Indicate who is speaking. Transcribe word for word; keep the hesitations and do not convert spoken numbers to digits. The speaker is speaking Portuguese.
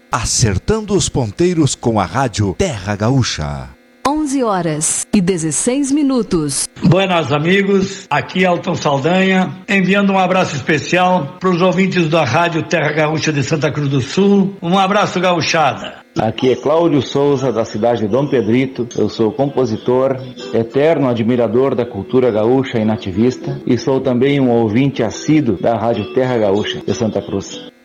Speaker 1: Acertando os ponteiros com a Rádio Terra Gaúcha.
Speaker 2: onze horas e dezesseis minutos.
Speaker 3: Buenas amigos, aqui é Elton Saldanha, enviando um abraço especial para os ouvintes da Rádio Terra Gaúcha de Santa Cruz do Sul. Um abraço, gauchada.
Speaker 4: Aqui é Cláudio Souza, da cidade de Dom Pedrito. Eu sou compositor, eterno admirador da cultura gaúcha e nativista, e sou também um ouvinte assíduo da Rádio Terra Gaúcha de Santa Cruz.